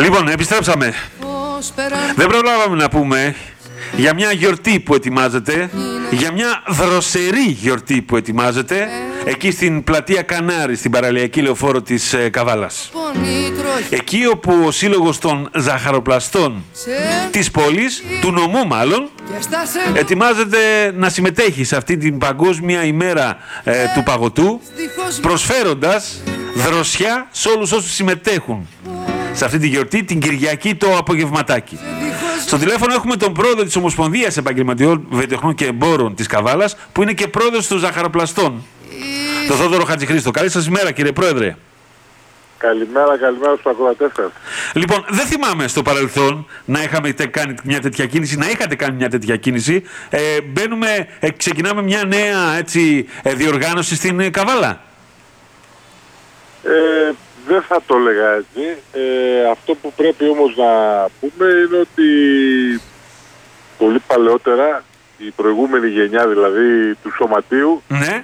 Λοιπόν, επιστρέψαμε. Δεν προλάβαμε να πούμε για μια γιορτή που ετοιμάζεται, για μια δροσερή γιορτή που ετοιμάζεται εκεί στην πλατεία Κανάρη, στην παραλιακή λεωφόρο της Καβάλας. Εκεί όπου ο Σύλλογος των Ζαχαροπλαστών της πόλης, του νομού μάλλον, ετοιμάζεται να συμμετέχει σε αυτή την παγκόσμια ημέρα του παγωτού, προσφέροντας δροσιά σε όλους όσους συμμετέχουν σε αυτή τη γιορτή την Κυριακή το απογευματάκι. Στο τηλέφωνο έχουμε τον πρόεδρο της Ομοσπονδίας Επαγγελματιών Βιοτεχνών και Εμπόρων της Καβάλας, που είναι και πρόεδρος των Ζαχαροπλαστών, τον Θόδωρο Χατζηχρήστο. Καλή σας ημέρα, κύριε Πρόεδρε. Καλημέρα στους ακροατές σας. Λοιπόν, δεν θυμάμαι στο παρελθόν να είχαμε κάνει μια τέτοια κίνηση, να είχατε κάνει μια τέτοια κίνηση. Ξεκινάμε μια νέα διοργάνωση στην Καβάλα. Δεν θα το έλεγα έτσι. Αυτό που πρέπει όμως να πούμε είναι ότι πολύ παλαιότερα, η προηγούμενη γενιά δηλαδή του Σωματείου, ναι.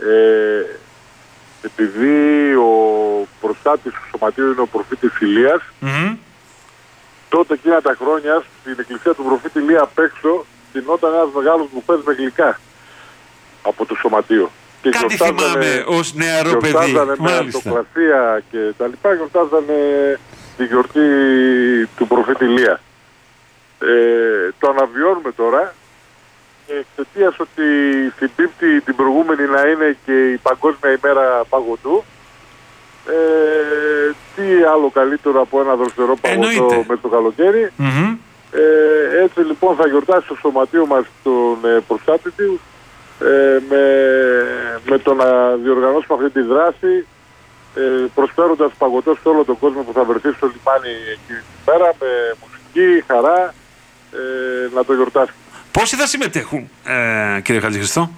Επειδή ο προστάτης του Σωματείου είναι ο προφήτης Ηλίας, τότε εκείνα τα χρόνια στην εκκλησία του προφήτη Ηλία απ' έξω γινόταν ένας μεγάλος μπουφές με γλυκά από το Σωματείο. Και κάτι θυμάμαι ως νεαρό παιδί. Γιορτάζανε με αυτοκρασία και τα λοιπά, γιορτάζανε τη γιορτή του προφήτη Ηλία. Το αναβιώνουμε τώρα, εξαιτίας ότι συμπίπτει την προηγούμενη να είναι και η Παγκόσμια ημέρα παγωτού. Τι άλλο καλύτερο από ένα δροσερό παγωτό με το καλοκαίρι. Έτσι λοιπόν θα γιορτάσει στο Σωματείο μας τον προστάτη του, με το να διοργανώσουμε αυτή τη δράση, προσφέροντας παγωτό σε όλο τον κόσμο που θα βρεθεί στο λιμάνι εκείνη την μέρα, με μουσική, χαρά, να το γιορτάσουμε. Πόσοι θα συμμετέχουν, κύριε Χατζηχρήστο?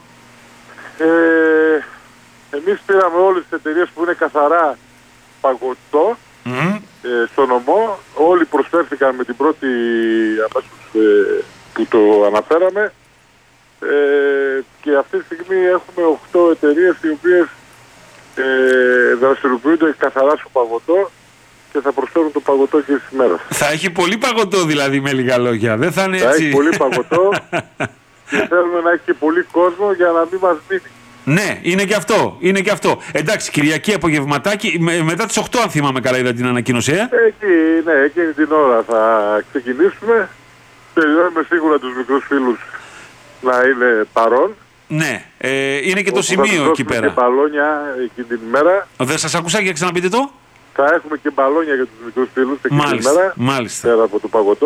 Εμείς πήραμε όλες τις εταιρείες που είναι καθαρά παγωτό στο νομό. Όλοι προσφέρθηκαν με την πρώτη αμέσως που το αναφέραμε. Και αυτή τη στιγμή έχουμε 8 εταιρείες οι οποίες δραστηριοποιούνται καθαρά στο παγωτό και θα προσφέρουν το παγωτό και στις μέρες. Θα έχει πολύ παγωτό δηλαδή, με λίγα λόγια. Δεν θα είναι έτσι. Θα έχει πολύ παγωτό και θέλουμε να έχει και πολύ κόσμο για να μην μας μείνει. Ναι, είναι και αυτό. Είναι και αυτό. Εντάξει, Κυριακή απογευματάκι, μετά τις 8 αν θυμάμαι καλά είδα την ανακοίνωση. Εκείνη την ώρα θα ξεκινήσουμε. Περιμένουμε σίγουρα τους μικρούς φίλους να είναι παρόν. Ναι, είναι και το σημείο εκεί πέρα. Και μπαλόνια εκείνη την ημέρα. Δεν σας άκουσα, για ξαναπείτε το. Θα έχουμε και μπαλόνια για τους μικρούς φίλους εκείνη την ημέρα. Μάλιστα. Πέρα από το παγωτό.